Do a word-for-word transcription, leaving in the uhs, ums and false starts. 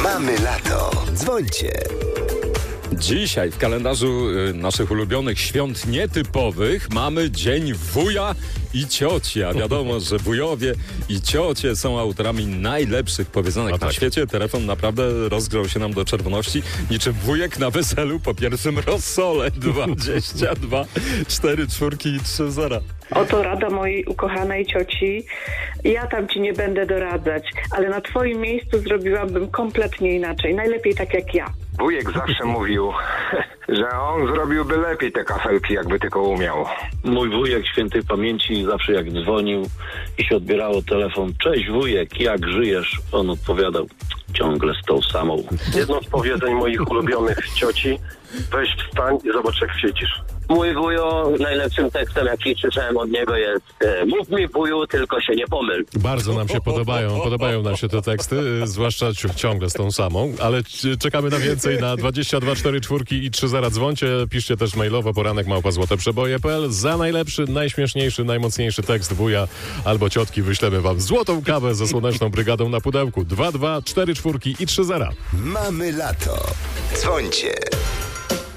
Mamy lato. Dzwońcie. Dzisiaj w kalendarzu y, naszych ulubionych świąt nietypowych mamy Dzień Wuja i Cioci. A wiadomo, że wujowie i ciocie są autorami najlepszych powiedzonek No na tak. świecie. Telefon naprawdę rozgrzał się nam do czerwoności, niczym wujek na weselu po pierwszym rozsole. dwadzieścia dwa, cztery, czwórki i trzy zera. Oto rada mojej ukochanej cioci. Ja tam ci nie będę doradzać, ale na twoim miejscu zrobiłabym kompletnie inaczej. Najlepiej tak jak ja. Wujek zawsze mówił, że on zrobiłby lepiej te kafelki, jakby tylko umiał. Mój wujek świętej pamięci zawsze jak dzwonił i się odbierało telefon: cześć wujek, jak żyjesz? On odpowiadał: ciągle z tą samą. Jedno z powiedzeń moich ulubionych cioci: weź wstań i zobacz, jak świecisz. Mój wujo, najlepszym tekstem, jaki słyszałem od niego, jest e, mów mi wuju, tylko się nie pomyl. Bardzo nam się podobają, podobają nam się te teksty, y, zwłaszcza ci- ciągle z tą samą, ale c- czekamy na więcej na dwadzieścia dwa, cztery, czwórki i trzy zera. Dzwońcie, piszcie też mailowo poranek małpa złote przeboje kropka p l. Za najlepszy, najśmieszniejszy, najmocniejszy tekst wuja albo ciotki wyślemy wam złotą kawę ze Słoneczną Brygadą na pudełku. dwa dwa, cztery, czwórki i trzy zera. Mamy lato. Dzwońcie.